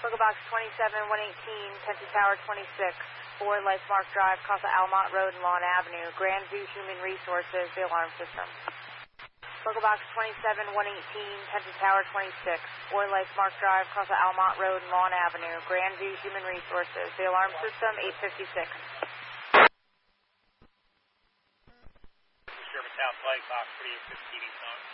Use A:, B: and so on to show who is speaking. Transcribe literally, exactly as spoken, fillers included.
A: Local Box twenty-seven one eighteen, Penton Tower twenty-six, four Lifemark Drive, Casa Almont Road and Lawn Avenue, Grandview Human Resources, the alarm system. Local Box twenty-seven one eighteen, Penton Tower twenty-six, four Lifemark Drive, Casa Almont Road and Lawn Avenue, Grandview Human Resources, the alarm system, eight fifty-six.
B: Sherman South Lake, Box three eight six T V Song.